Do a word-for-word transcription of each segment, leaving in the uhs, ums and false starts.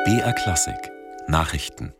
B R Klassik Nachrichten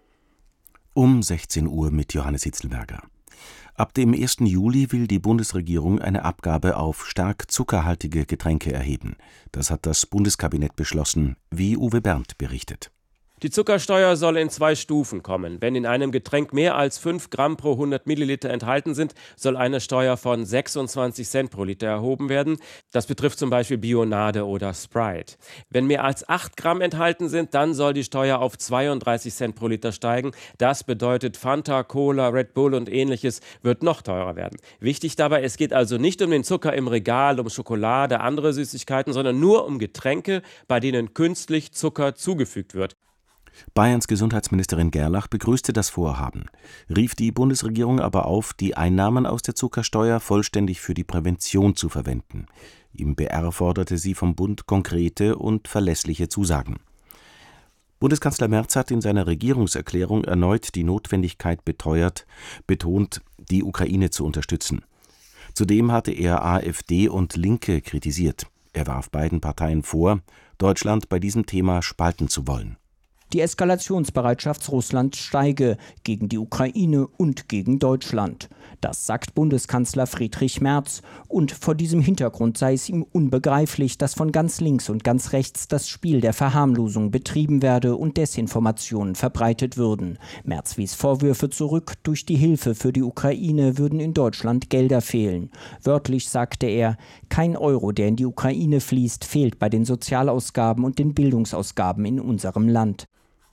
um sechzehn Uhr mit Johannes Hitzelberger. Ab dem ersten Juli will die Bundesregierung eine Abgabe auf stark zuckerhaltige Getränke erheben. Das hat das Bundeskabinett beschlossen, wie Uwe Berndt berichtet. Die Zuckersteuer soll in zwei Stufen kommen. Wenn in einem Getränk mehr als fünf Gramm pro hundert Milliliter enthalten sind, soll eine Steuer von sechsundzwanzig Cent pro Liter erhoben werden. Das betrifft zum Beispiel Bionade oder Sprite. Wenn mehr als acht Gramm enthalten sind, dann soll die Steuer auf zweiunddreißig Cent pro Liter steigen. Das bedeutet, Fanta, Cola, Red Bull und ähnliches wird noch teurer werden. Wichtig dabei, es geht also nicht um den Zucker im Regal, um Schokolade, andere Süßigkeiten, sondern nur um Getränke, bei denen künstlich Zucker zugefügt wird. Bayerns Gesundheitsministerin Gerlach begrüßte das Vorhaben, rief die Bundesregierung aber auf, die Einnahmen aus der Zuckersteuer vollständig für die Prävention zu verwenden. Im B R forderte sie vom Bund konkrete und verlässliche Zusagen. Bundeskanzler Merz hat in seiner Regierungserklärung erneut die Notwendigkeit beteuert, betont, die Ukraine zu unterstützen. Zudem hatte er AfD und Linke kritisiert. Er warf beiden Parteien vor, Deutschland bei diesem Thema spalten zu wollen. Die Eskalationsbereitschaft Russlands steige gegen die Ukraine und gegen Deutschland. Das sagt Bundeskanzler Friedrich Merz. Und vor diesem Hintergrund sei es ihm unbegreiflich, dass von ganz links und ganz rechts das Spiel der Verharmlosung betrieben werde und Desinformationen verbreitet würden. Merz wies Vorwürfe zurück, durch die Hilfe für die Ukraine würden in Deutschland Gelder fehlen. Wörtlich sagte er, kein Euro, der in die Ukraine fließt, fehlt bei den Sozialausgaben und den Bildungsausgaben in unserem Land.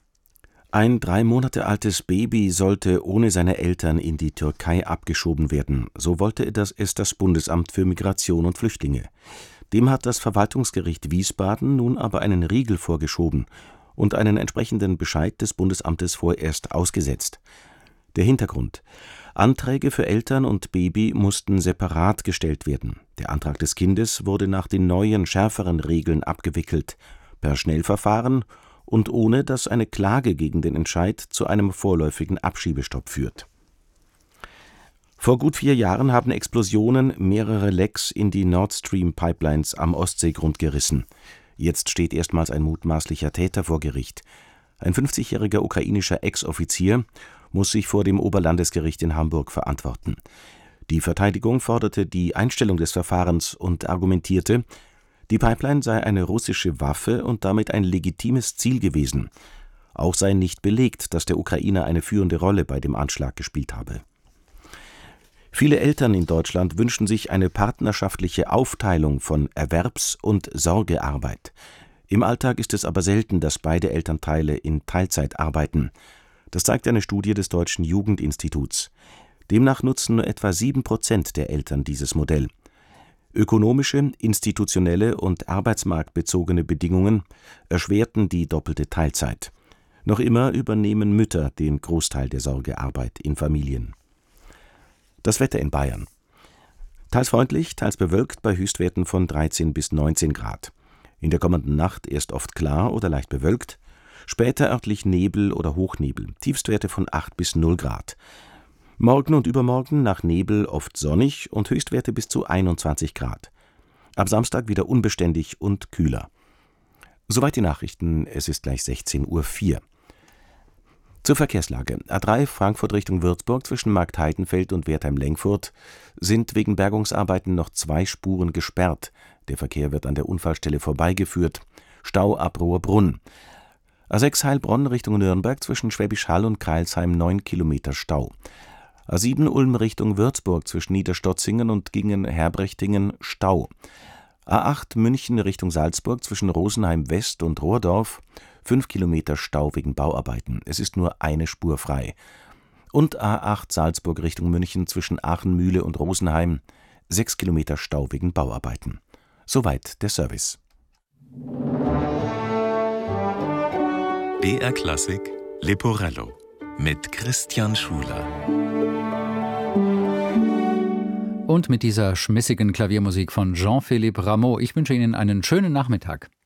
Ein drei Monate altes Baby sollte ohne seine Eltern in die Türkei abgeschoben werden. So wollte das es das Bundesamt für Migration und Flüchtlinge. Dem hat das Verwaltungsgericht Wiesbaden nun aber einen Riegel vorgeschoben und einen entsprechenden Bescheid des Bundesamtes vorerst ausgesetzt. Der Hintergrund: Anträge für Eltern und Baby mussten separat gestellt werden. Der Antrag des Kindes wurde nach den neuen, schärferen Regeln abgewickelt, per Schnellverfahren und ohne dass eine Klage gegen den Entscheid zu einem vorläufigen Abschiebestopp führt. Vor gut vier Jahren haben Explosionen mehrere Lecks in die Nord Stream Pipelines am Ostseegrund gerissen. Jetzt steht erstmals ein mutmaßlicher Täter vor Gericht. Ein fünfzigjähriger ukrainischer Ex-Offizier muss sich vor dem Oberlandesgericht in Hamburg verantworten. Die Verteidigung forderte die Einstellung des Verfahrens und argumentierte, die Pipeline sei eine russische Waffe und damit ein legitimes Ziel gewesen. Auch sei nicht belegt, dass der Ukrainer eine führende Rolle bei dem Anschlag gespielt habe. Viele Eltern in Deutschland wünschen sich eine partnerschaftliche Aufteilung von Erwerbs- und Sorgearbeit. Im Alltag ist es aber selten, dass beide Elternteile in Teilzeit arbeiten. Das zeigt eine Studie des Deutschen Jugendinstituts. Demnach nutzen nur etwa sieben Prozent der Eltern dieses Modell. Ökonomische, institutionelle und arbeitsmarktbezogene Bedingungen erschwerten die doppelte Teilzeit. Noch immer übernehmen Mütter den Großteil der Sorgearbeit in Familien. Das Wetter in Bayern: Teils freundlich, teils bewölkt bei Höchstwerten von dreizehn bis neunzehn Grad. In der kommenden Nacht erst oft klar oder leicht bewölkt, später örtlich Nebel oder Hochnebel, Tiefstwerte von acht bis null Grad. Morgen und übermorgen nach Nebel oft sonnig und Höchstwerte bis zu einundzwanzig Grad. Ab Samstag wieder unbeständig und kühler. Soweit die Nachrichten, es ist gleich sechzehn Uhr vier. Zur Verkehrslage: A drei Frankfurt Richtung Würzburg zwischen Marktheidenfeld und Wertheim-Lengfurt sind wegen Bergungsarbeiten noch zwei Spuren gesperrt. Der Verkehr wird an der Unfallstelle vorbeigeführt. Stau ab Rohrbrunn. A sechs Heilbronn Richtung Nürnberg zwischen Schwäbisch Hall und Crailsheim neun Kilometer Stau. A sieben Ulm Richtung Würzburg zwischen Niederstotzingen und Gingen-Herbrechtingen Stau. A acht München Richtung Salzburg zwischen Rosenheim West und Rohrdorf fünf Kilometer Stau wegen Bauarbeiten. Es ist nur eine Spur frei. Und A acht Salzburg Richtung München zwischen Aachenmühle und Rosenheim sechs Kilometer Stau wegen Bauarbeiten. Soweit der Service. B R Klassik Leporello mit Christian Schuler. Und mit dieser schmissigen Klaviermusik von Jean-Philippe Rameau. Ich wünsche Ihnen einen schönen Nachmittag.